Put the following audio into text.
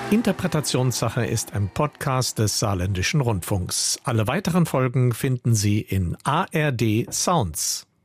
Interpretationssache ist ein Podcast des Saarländischen Rundfunks. Alle weiteren Folgen finden Sie in ARD Sounds.